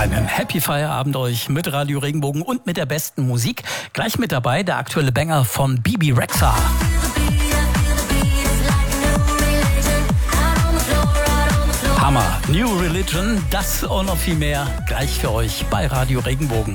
Einen Happy Feierabend euch mit Radio Regenbogen und mit der besten Musik. Gleich mit dabei der aktuelle Banger von Bebe Rexha. Hammer, New Religion, das und noch viel mehr gleich für euch bei Radio Regenbogen.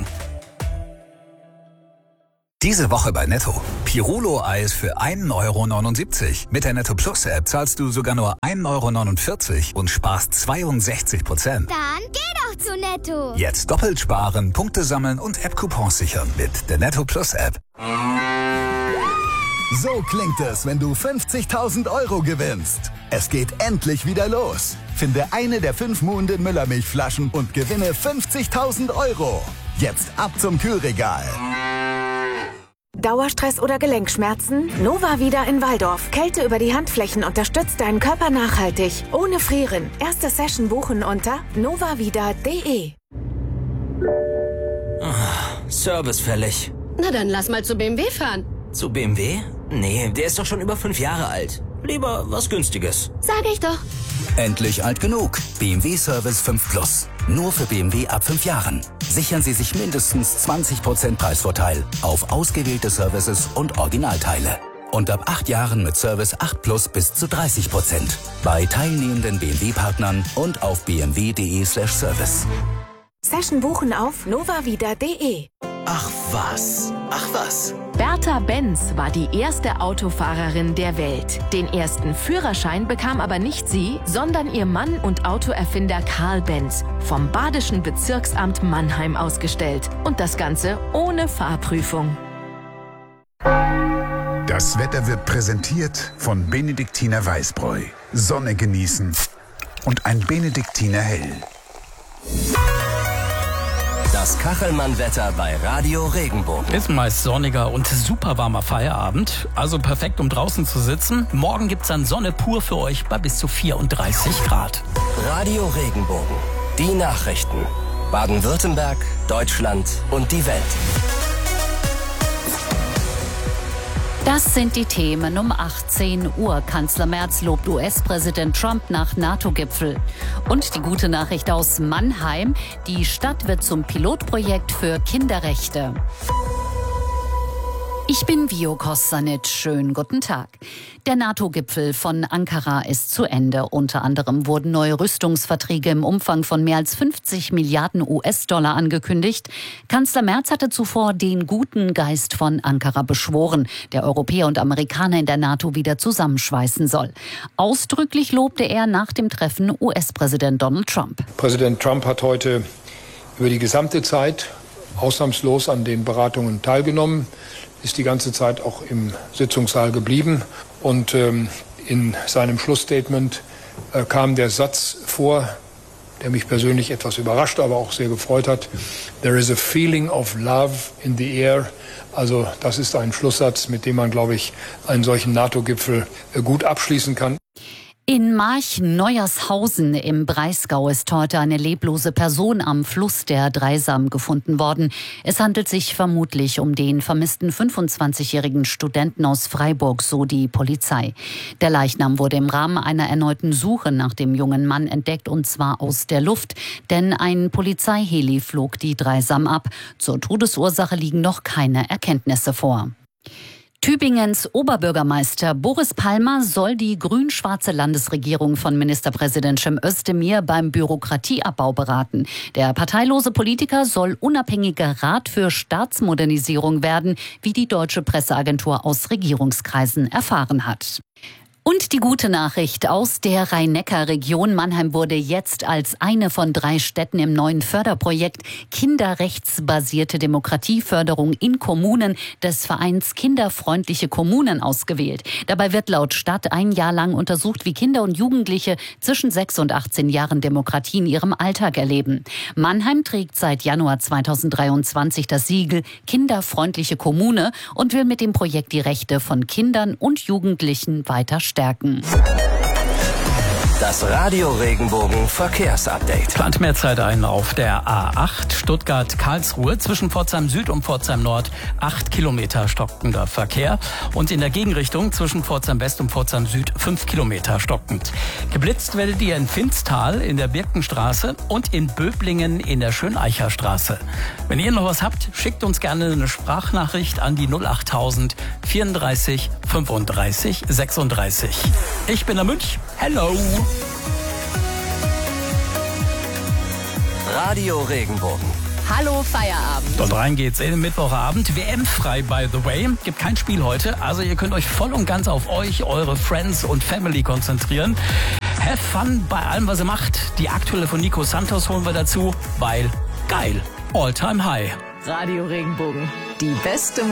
Diese Woche bei Netto. Pirulo-Eis für 1,79 €. Mit der Netto Plus App zahlst du sogar nur 1,49 € und sparst 62%. Dann geh doch zu Netto. Jetzt doppelt sparen, Punkte sammeln und App-Coupons sichern mit der Netto Plus App. So klingt es, wenn du 50.000 € gewinnst. Es geht endlich wieder los. Finde eine der 5 Muhnden Müllermilchflaschen und gewinne 50.000 €. Jetzt ab zum Kühlregal. Dauerstress oder Gelenkschmerzen? Novavida in Walldorf. Kälte über die Handflächen unterstützt deinen Körper nachhaltig. Ohne Frieren. Erste Session buchen unter novavida.de. Service fällig. Na dann lass mal zu BMW fahren. Zu BMW? Nee, der ist doch schon über 5 Jahre alt. Lieber was Günstiges. Sag ich doch. Endlich alt genug. BMW Service 5 Plus. Nur für BMW ab 5 Jahren. Sichern Sie sich mindestens 20% Preisvorteil auf ausgewählte Services und Originalteile. Und ab 8 Jahren mit Service 8 Plus bis zu 30%. Bei teilnehmenden BMW-Partnern und auf bmw.de/service. Session buchen auf novavida.de. Ach was. Bertha Benz war die erste Autofahrerin der Welt. Den ersten Führerschein bekam aber nicht sie, sondern ihr Mann und Autoerfinder Karl Benz, vom Badischen Bezirksamt Mannheim ausgestellt. Und das Ganze ohne Fahrprüfung. Das Wetter wird präsentiert von Benediktiner Weißbräu. Sonne genießen und ein Benediktiner Hell. Das Kachelmann-Wetter bei Radio Regenbogen. Ist meist sonniger und super warmer Feierabend, also perfekt, um draußen zu sitzen. Morgen gibt's dann Sonne pur für euch bei bis zu 34 Grad. Radio Regenbogen. Die Nachrichten. Baden-Württemberg, Deutschland und die Welt. Das sind die Themen um 18 Uhr. Kanzler Merz lobt US-Präsident Trump nach NATO-Gipfel. Und die gute Nachricht aus Mannheim. Die Stadt wird zum Pilotprojekt für Kinderrechte. Ich bin Vio Kostanic. Schönen guten Tag. Der NATO-Gipfel von Ankara ist zu Ende. Unter anderem wurden neue Rüstungsverträge im Umfang von mehr als 50 Milliarden US-Dollar angekündigt. Kanzler Merz hatte zuvor den guten Geist von Ankara beschworen, der Europäer und Amerikaner in der NATO wieder zusammenschweißen soll. Ausdrücklich lobte er nach dem Treffen US-Präsident Donald Trump. Präsident Trump hat heute über die gesamte Zeit ausnahmslos an den Beratungen teilgenommen, ist die ganze Zeit auch im Sitzungssaal geblieben und in seinem Schlussstatement kam der Satz vor, der mich persönlich etwas überrascht, aber auch sehr gefreut hat. There is a feeling of love in the air. Also das ist ein Schlusssatz, mit dem man, glaube ich, einen solchen NATO-Gipfel gut abschließen kann. In March-Neuershausen im Breisgau ist heute eine leblose Person am Fluss der Dreisam gefunden worden. Es handelt sich vermutlich um den vermissten 25-jährigen Studenten aus Freiburg, so die Polizei. Der Leichnam wurde im Rahmen einer erneuten Suche nach dem jungen Mann entdeckt, und zwar aus der Luft, denn ein Polizeiheli flog die Dreisam ab. Zur Todesursache liegen noch keine Erkenntnisse vor. Tübingens Oberbürgermeister Boris Palmer soll die grün-schwarze Landesregierung von Ministerpräsident Cem Özdemir beim Bürokratieabbau beraten. Der parteilose Politiker soll unabhängiger Rat für Staatsmodernisierung werden, wie die deutsche Presseagentur aus Regierungskreisen erfahren hat. Und die gute Nachricht aus der Rhein-Neckar-Region. Mannheim wurde jetzt als eine von 3 Städten im neuen Förderprojekt Kinderrechtsbasierte Demokratieförderung in Kommunen des Vereins Kinderfreundliche Kommunen ausgewählt. Dabei wird laut Stadt ein Jahr lang untersucht, wie Kinder und Jugendliche zwischen 6 und 18 Jahren Demokratie in ihrem Alltag erleben. Mannheim trägt seit Januar 2023 das Siegel Kinderfreundliche Kommune und will mit dem Projekt die Rechte von Kindern und Jugendlichen weiter stärken. Das Radio Regenbogen Verkehrsupdate. Plant mehr Zeit ein auf der A8 Stuttgart-Karlsruhe zwischen Pforzheim Süd und Pforzheim Nord. 8 Kilometer stockender Verkehr. Und in der Gegenrichtung zwischen Pforzheim West und Pforzheim Süd 5 Kilometer stockend. Geblitzt werdet ihr in Finstal in der Birkenstraße und in Böblingen in der Schöneicher Straße. Wenn ihr noch was habt, schickt uns gerne eine Sprachnachricht an die 08000 34 35 36. Ich bin der Münch. Hello! Radio Regenbogen. Hallo Feierabend. Und rein geht's in den Mittwochabend. WM-frei, by the way. Gibt kein Spiel heute. Also ihr könnt euch voll und ganz auf euch, eure Friends und Family konzentrieren. Have fun bei allem, was ihr macht. Die aktuelle von Nico Santos holen wir dazu, weil geil. All time high. Radio Regenbogen. Die beste